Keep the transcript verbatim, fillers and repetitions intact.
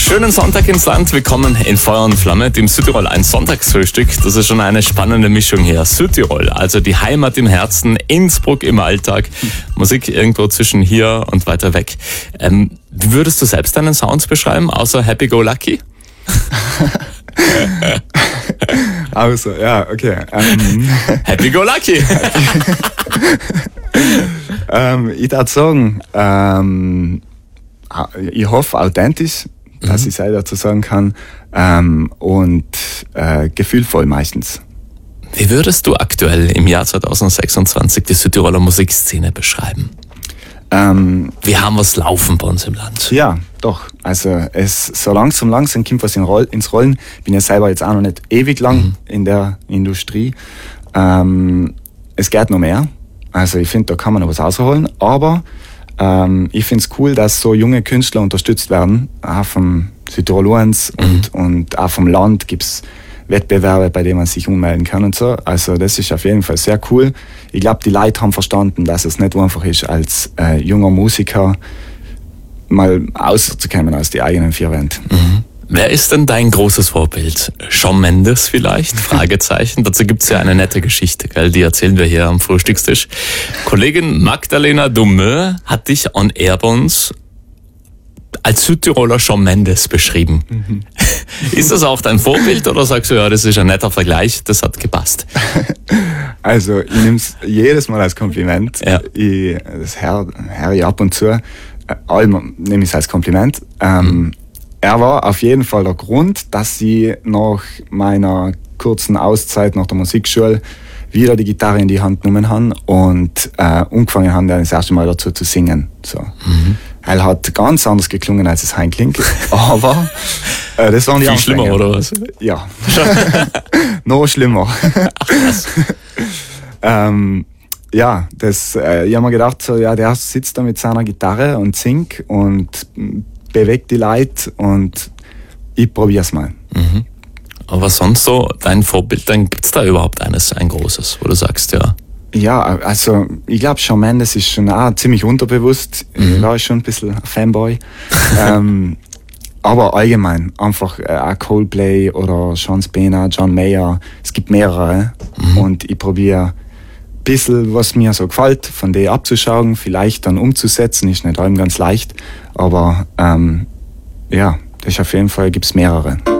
Schönen Sonntag ins Land, willkommen in Feuer und Flamme, dem Südtirol ein Sonntagsfrühstück. Das ist schon eine spannende Mischung hier. Südtirol, also die Heimat im Herzen, Innsbruck im Alltag, Musik irgendwo zwischen hier und weiter weg. Ähm, wie würdest du selbst deinen Sounds beschreiben, außer Happy Go Lucky? Also, ja, okay. Ähm, Happy Go Lucky! ähm, ich würde sagen, ähm, ich hoffe authentisch, dass mhm. ich selber dazu sagen kann, ähm, und äh, gefühlvoll meistens. Wie würdest du aktuell im Jahr zweitausendsechsundzwanzig die Südtiroler Musikszene beschreiben? Ähm, Wir haben was laufen bei uns im Land. Ja, doch. Also es so langsam, langsam kommt was in Roll, ins Rollen. Ich bin ja selber jetzt auch noch nicht ewig lang mhm. in der Industrie. Ähm, es geht noch mehr. Also ich finde, da kann man noch was rausholen. Aber ähm, ich finde es cool, dass so junge Künstler unterstützt werden. Auch vom Südtirolens mhm. und, und auch vom Land gibt es Wettbewerbe, bei denen man sich ummelden kann und so. Also das ist auf jeden Fall sehr cool. Ich glaube, die Leute haben verstanden, dass es nicht einfach ist, als äh, junger Musiker mal auszukommen aus die eigenen vier Wände. Mhm. Wer ist denn dein großes Vorbild? Shawn Mendes vielleicht? Fragezeichen. Dazu gibt's ja eine nette Geschichte, gell? Die erzählen wir hier am Frühstückstisch. Kollegin Magdalena Dumme hat dich on air bei uns als Südtiroler Shawn Mendes beschrieben. Mhm. Ist das auch dein Vorbild oder sagst du, ja, das ist ein netter Vergleich, das hat gepasst? Also ich nehme es jedes Mal als Kompliment. Ja. Ich, das höre hör ich ab und zu. Allem nehme ich es als Kompliment. Ähm, mhm. Er war auf jeden Fall der Grund, dass ich nach meiner kurzen Auszeit nach der Musikschule wieder die Gitarre in die Hand genommen habe und äh, angefangen habe, das erste Mal dazu zu singen. So. Mhm. Er hat ganz anders geklungen, als es heim klingt, aber äh, das waren die Viel schlimmer, oder was? Ja. Noch schlimmer. Ach, krass. ähm, ja, das, äh, ich habe mir gedacht, so, ja, der sitzt da mit seiner Gitarre und singt und bewegt die Leute und ich probiere es mal. Mhm. Aber sonst so dein Vorbild, dann gibt es da überhaupt eines, ein großes, wo du sagst, ja. Ja, also ich glaube, Shawn Mendes ist schon auch ziemlich unterbewusst. Mhm. Ich war schon ein bisschen ein Fanboy. ähm, aber allgemein, einfach äh, auch Coldplay oder Sean Spener, John Mayer. Es gibt mehrere. Mhm. Und ich probiere ein bisschen, was mir so gefällt, von denen abzuschauen, vielleicht dann umzusetzen. Ist nicht allem ganz leicht. Aber ähm, ja, das ist auf jeden Fall, gibt es mehrere.